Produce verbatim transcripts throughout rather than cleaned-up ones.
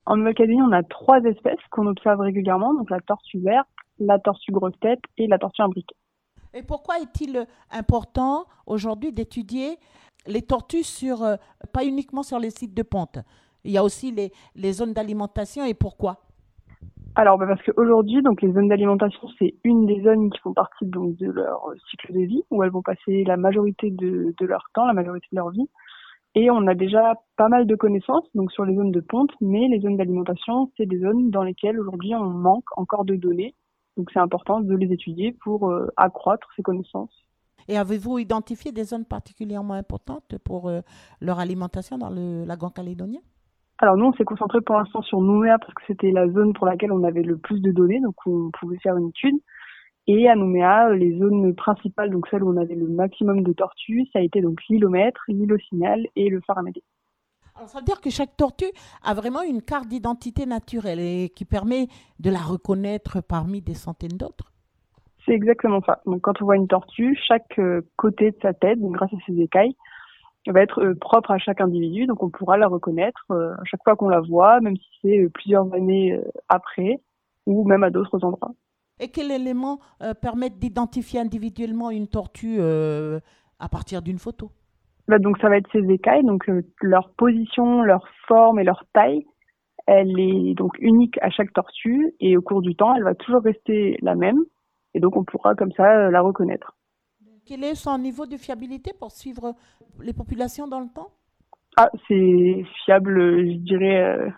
En Nouvelle-Calédonie, on a trois espèces qu'on observe régulièrement, donc la tortue verte, la tortue grosse tête et la tortue imbriquée. Et pourquoi est-il important aujourd'hui d'étudier les tortues sur, euh, pas uniquement sur les sites de ponte? Il y a aussi les, les zones d'alimentation et pourquoi? Alors, bah, parce qu'aujourd'hui, donc les zones d'alimentation, c'est une des zones qui font partie donc de leur euh, cycle de vie, où elles vont passer la majorité de, de leur temps, la majorité de leur vie. Et on a déjà pas mal de connaissances donc sur les zones de ponte, mais les zones d'alimentation, c'est des zones dans lesquelles aujourd'hui on manque encore de données. Donc c'est important de les étudier pour euh, accroître ces connaissances. Et avez-vous identifié des zones particulièrement importantes pour euh, leur alimentation dans le lagon calédonien? Alors nous, on s'est concentré pour l'instant sur Nouméa parce que c'était la zone pour laquelle on avait le plus de données, donc on pouvait faire une étude. Et à Nouméa, les zones principales, donc celles où on avait le maximum de tortues, ça a été donc l'île au Maître, l'île au Signal et le phare Amédée. Alors, ça veut dire que chaque tortue a vraiment une carte d'identité naturelle et qui permet de la reconnaître parmi des centaines d'autres. C'est exactement ça. Donc quand on voit une tortue, chaque euh, côté de sa tête, donc grâce à ses écailles, va être euh, propre à chaque individu, donc on pourra la reconnaître euh, à chaque fois qu'on la voit, même si c'est euh, plusieurs années euh, après, ou même à d'autres endroits. Et quels éléments euh, permettent d'identifier individuellement une tortue euh, à partir d'une photo? Là, donc ça va être ses écailles, donc euh, leur position, leur forme et leur taille, elle est donc unique à chaque tortue, et au cours du temps, elle va toujours rester la même, et donc on pourra comme ça euh, la reconnaître. Quel est son niveau de fiabilité pour suivre les populations dans le temps? Ah, c'est fiable, euh, je dirais, euh,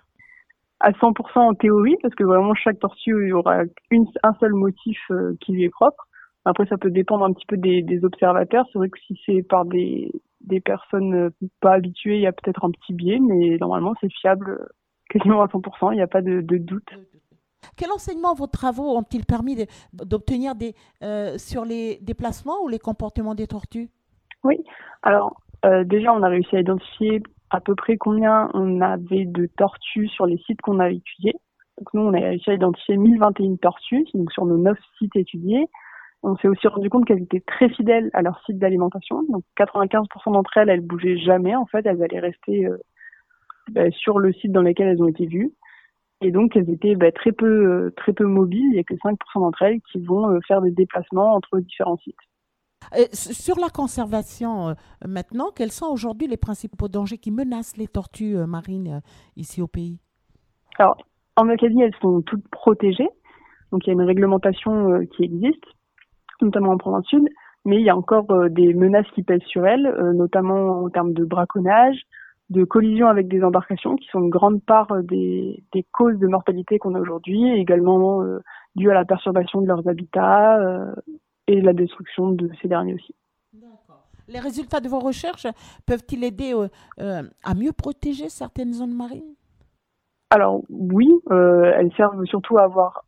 à cent pour cent en théorie, parce que vraiment chaque tortue il y aura une, un seul motif euh, qui lui est propre. Après, ça peut dépendre un petit peu des, des observateurs. C'est vrai que si c'est par des, des personnes euh, pas habituées, il y a peut-être un petit biais, mais normalement c'est fiable euh, quasiment à cent pour cent, il n'y a pas de, de doute. Quel enseignement vos travaux ont-ils permis de- d'obtenir des, euh, sur les déplacements ou les comportements des tortues? Oui, alors euh, déjà on a réussi à identifier à peu près combien on avait de tortues sur les sites qu'on a étudiés. Donc nous, on a réussi à identifier mille vingt et une tortues, donc sur nos neuf sites étudiés. On s'est aussi rendu compte qu'elles étaient très fidèles à leur site d'alimentation. Donc quatre-vingt-quinze pour cent d'entre elles, elles bougeaient jamais. En fait, elles allaient rester euh, bah, sur le site dans lequel elles ont été vues. Et donc, elles étaient bah, très peu euh, très peu mobiles. Il n'y a que cinq pour cent d'entre elles qui vont euh, faire des déplacements entre différents sites. Euh, sur la conservation, euh, maintenant, quels sont aujourd'hui les principaux dangers qui menacent les tortues euh, marines euh, ici au pays? Alors, en Acadie, elles sont toutes protégées. Donc, il y a une réglementation euh, qui existe, notamment en province sud. Mais il y a encore euh, des menaces qui pèsent sur elles, euh, notamment en termes de braconnage, de collision avec des embarcations, qui sont une grande part euh, des, des causes de mortalité qu'on a aujourd'hui, et également euh, dues à la perturbation de leurs habitats euh, et la destruction de ces derniers aussi. D'accord. Les résultats de vos recherches peuvent-ils aider euh, euh, à mieux protéger certaines zones marines? Alors oui, euh, elles servent surtout à avoir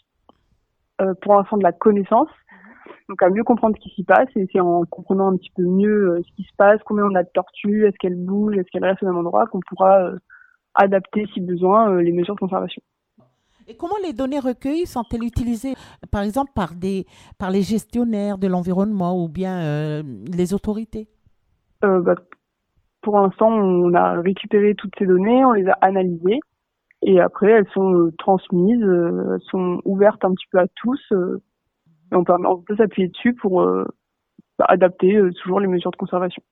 euh, pour l'instant de la connaissance, donc à mieux comprendre ce qui s'y passe, et c'est en comprenant un petit peu mieux euh, ce qui se passe, combien on a de tortues, est-ce qu'elles bougent, est-ce qu'elles restent au même endroit, qu'on pourra euh, adapter si besoin euh, les mesures de conservation. Et comment les données recueillies sont-elles utilisées, par exemple, par, des, par les gestionnaires de l'environnement ou bien euh, les autorités? Euh, bah, pour l'instant, on a récupéré toutes ces données, on les a analysées, et après elles sont euh, transmises, euh, elles sont ouvertes un petit peu à tous, euh, et on peut, on peut s'appuyer dessus pour euh, bah, adapter euh, toujours les mesures de conservation.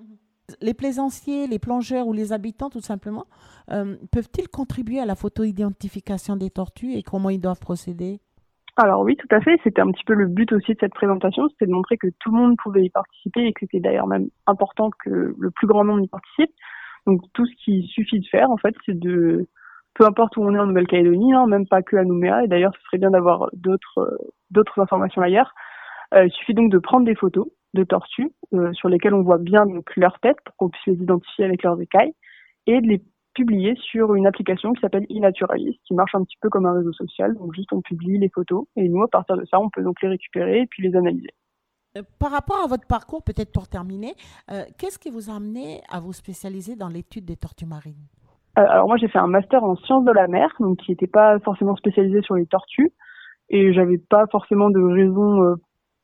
Les plaisanciers, les plongeurs ou les habitants, tout simplement, euh, peuvent-ils contribuer à la photo-identification des tortues et comment ils doivent procéder? Alors oui, tout à fait. C'était un petit peu le but aussi de cette présentation, c'était de montrer que tout le monde pouvait y participer et que c'était d'ailleurs même important que le plus grand nombre y participe. Donc tout ce qu'il suffit de faire, en fait, c'est de, peu importe où on est en Nouvelle-Calédonie, hein, même pas que à Nouméa, et d'ailleurs ce serait bien d'avoir d'autres euh, d'autres informations ailleurs. Euh, il suffit donc de prendre des photos de tortues euh, sur lesquelles on voit bien donc leur tête pour qu'on puisse les identifier avec leurs écailles et de les publier sur une application qui s'appelle iNaturalist, qui marche un petit peu comme un réseau social. Donc juste on publie les photos et nous à partir de ça on peut donc les récupérer et puis les analyser. Euh, Par rapport à votre parcours, peut-être pour terminer, euh, qu'est-ce qui vous a amené à vous spécialiser dans l'étude des tortues marines? Euh, alors moi j'ai fait un master en sciences de la mer, donc qui n'était pas forcément spécialisé sur les tortues et j'avais pas forcément de raison euh,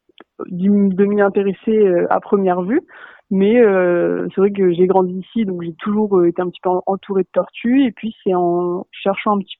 de m'y intéresser euh, à première vue. Mais euh, c'est vrai que j'ai grandi ici, donc j'ai toujours euh, été un petit peu entourée de tortues. Et puis c'est en cherchant un petit